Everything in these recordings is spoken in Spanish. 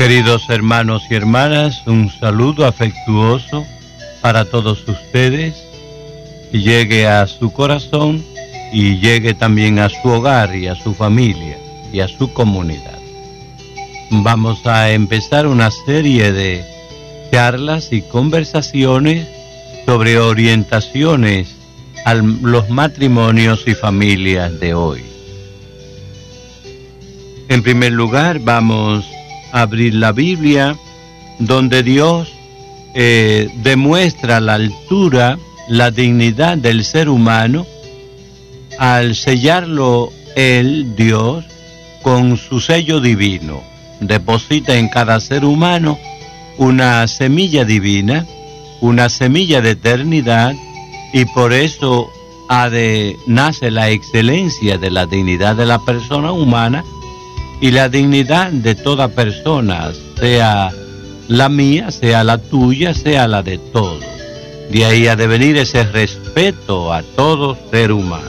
Queridos hermanos y hermanas, un saludo afectuoso para todos ustedes, que llegue a su corazón y llegue también a su hogar y a su familia y a su comunidad. Vamos a empezar una serie de charlas y conversaciones sobre orientaciones a los matrimonios y familias de hoy. En primer lugar, vamos a abrir la Biblia, donde Dios demuestra la altura, la dignidad del ser humano, al sellarlo Él, Dios, con su sello divino. Deposita en cada ser humano una semilla divina, una semilla de eternidad, y por eso nace la excelencia de la dignidad de la persona humana y la dignidad de toda persona, sea la mía, sea la tuya, sea la de todos. De ahí ha de venir ese respeto a todo ser humano.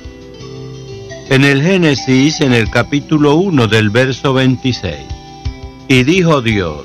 En el Génesis, en el capítulo 1 del verso 26, y dijo Dios: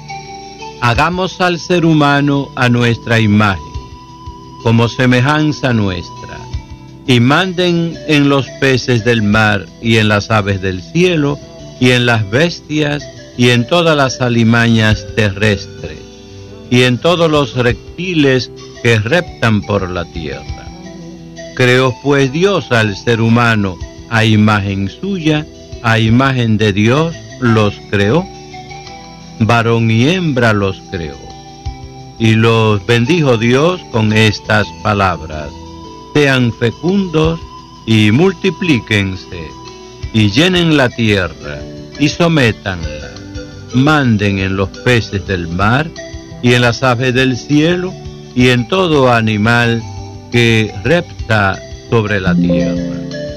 hagamos al ser humano a nuestra imagen, como semejanza nuestra, y manden en los peces del mar, y en las aves del cielo, y en las bestias, y en todas las alimañas terrestres, y en todos los reptiles que reptan por la tierra. Creó pues Dios al ser humano a imagen suya, a imagen de Dios los creó, varón y hembra los creó. Y los bendijo Dios con estas palabras: sean fecundos y multiplíquense, y llenen la tierra, y sométanla, manden en los peces del mar, y en las aves del cielo, y en todo animal que repta sobre la tierra.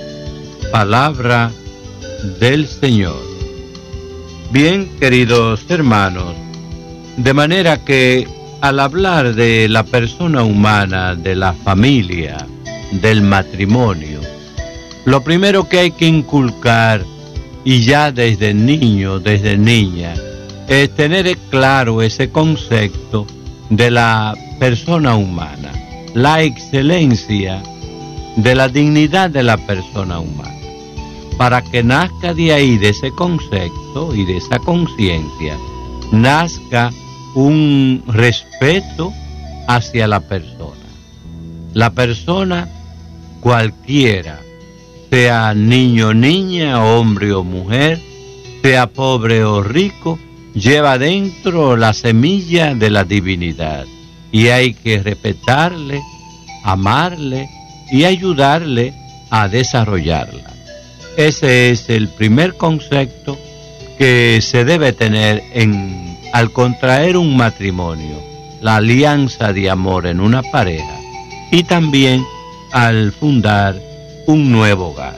Palabra del Señor. Bien, queridos hermanos, de manera que al hablar de la persona humana, de la familia, del matrimonio, lo primero que hay que inculcar, y ya desde niño, desde niña, es tener claro ese concepto de la persona humana, la excelencia de la dignidad de la persona humana, para que nazca de ahí, de ese concepto y de esa conciencia, nazca un respeto hacia la persona. La persona cualquiera, sea niño, niña, hombre o mujer, sea pobre o rico, lleva dentro la semilla de la divinidad, y hay que respetarle, amarle y ayudarle a desarrollarla. Ese es el primer concepto que se debe tener al contraer un matrimonio, la alianza de amor en una pareja, y también al fundar un nuevo hogar.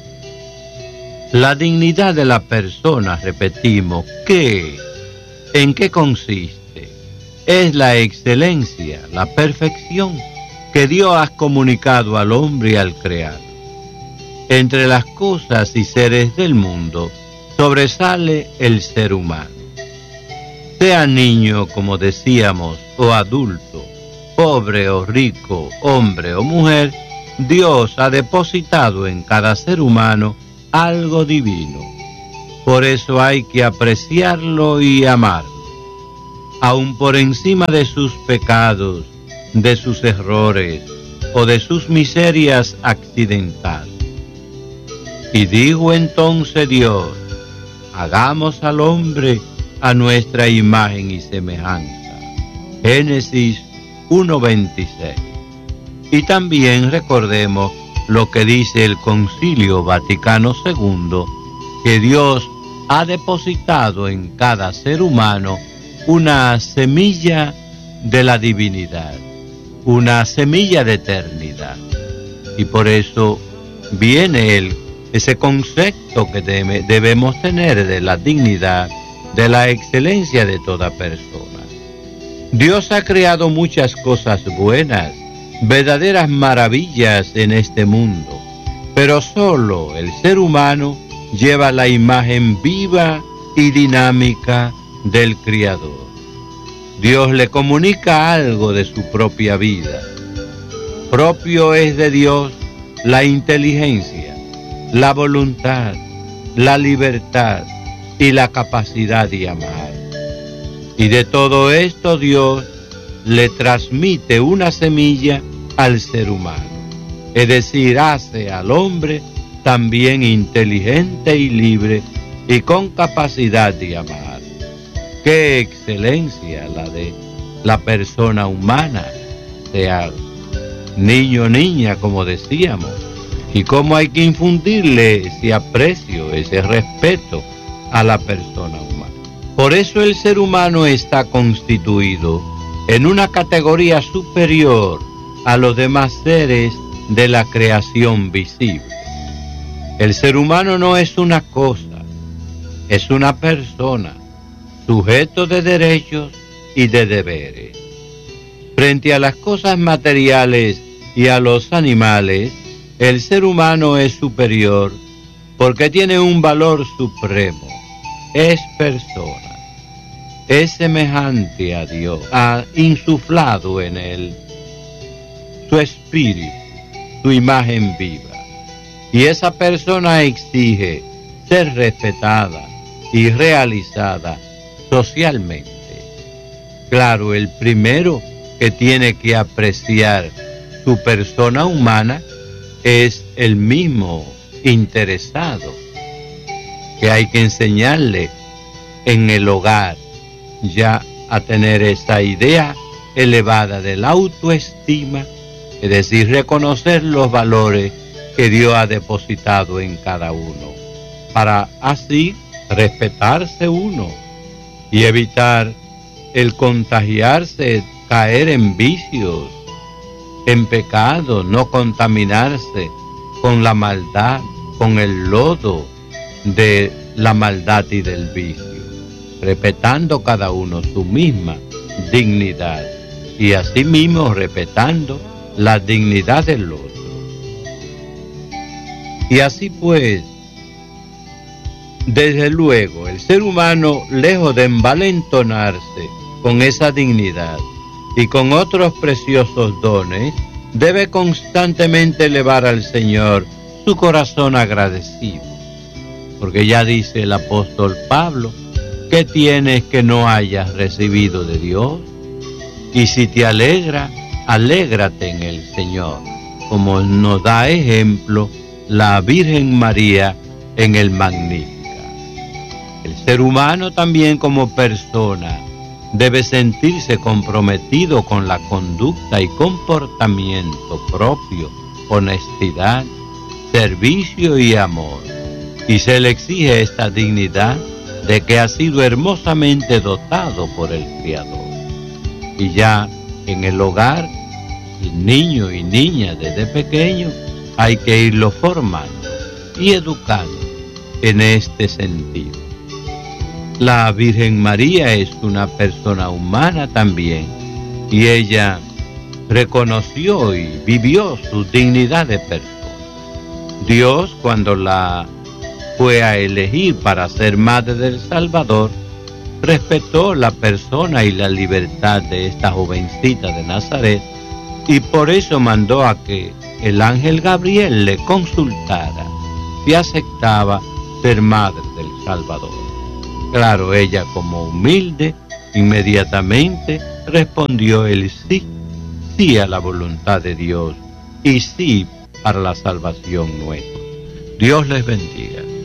La dignidad de la persona, repetimos, ¿en qué consiste? Es la excelencia, la perfección que Dios ha comunicado al hombre y al creador. Entre las cosas y seres del mundo sobresale el ser humano. Sea niño, como decíamos, o adulto, pobre o rico, hombre o mujer, Dios ha depositado en cada ser humano algo divino. Por eso hay que apreciarlo y amarlo, aun por encima de sus pecados, de sus errores o de sus miserias accidentales. Y dijo entonces Dios: hagamos al hombre a nuestra imagen y semejanza. Génesis 1:26. Y también recordemos lo que dice el Concilio Vaticano II, que Dios ha depositado en cada ser humano una semilla de la divinidad, una semilla de eternidad. Y por eso viene ese concepto que debemos tener de la dignidad, de la excelencia de toda persona. Dios ha creado muchas cosas buenas, verdaderas maravillas en este mundo, pero solo el ser humano lleva la imagen viva y dinámica del Criador. Dios le comunica algo de su propia vida. Propio es de Dios la inteligencia, la voluntad, la libertad y la capacidad de amar. Y de todo esto Dios le transmite una semilla al ser humano, es decir, hace al hombre también inteligente y libre y con capacidad de amar. ¡Qué excelencia la de la persona humana, sea niño o niña, como decíamos! Y cómo hay que infundirle ese aprecio, ese respeto a la persona humana. Por eso el ser humano está constituido en una categoría superior a los demás seres de la creación visible. El ser humano no es una cosa, es una persona, sujeto de derechos y de deberes. Frente a las cosas materiales y a los animales, el ser humano es superior porque tiene un valor supremo, es persona, es semejante a Dios, ha insuflado en él su espíritu, su imagen viva. Y esa persona exige ser respetada y realizada socialmente. Claro, el primero que tiene que apreciar su persona humana es el mismo interesado, que hay que enseñarle en el hogar ya a tener esa idea elevada de la autoestima, es decir, reconocer los valores que Dios ha depositado en cada uno, para así respetarse uno y evitar el contagiarse, caer en vicios, en pecado, no contaminarse con la maldad, con el lodo de la maldad y del vicio, respetando cada uno su misma dignidad y asimismo respetando la dignidad del otro. Y así pues, desde luego, el ser humano, lejos de envalentonarse con esa dignidad y con otros preciosos dones, debe constantemente elevar al Señor su corazón agradecido. Porque ya dice el apóstol Pablo, ¿qué tienes que no hayas recibido de Dios? Y si te alegra, alégrate en el Señor, como nos da ejemplo la Virgen María en el Magnífica. El ser humano también como persona debe sentirse comprometido con la conducta y comportamiento propio, honestidad, servicio y amor. Y se le exige esta dignidad de que ha sido hermosamente dotado por el Criador. Y ya en el hogar, el niño y niña desde pequeño hay que irlo formando y educando en este sentido. La Virgen María es una persona humana también, y ella reconoció y vivió su dignidad de persona. Dios, cuando la fue a elegir para ser madre del Salvador, respetó la persona y la libertad de esta jovencita de Nazaret, y por eso mandó a que el ángel Gabriel le consultara si aceptaba ser madre del Salvador. Claro, ella como humilde, inmediatamente respondió el sí, sí a la voluntad de Dios y sí para la salvación nuestra. Dios les bendiga.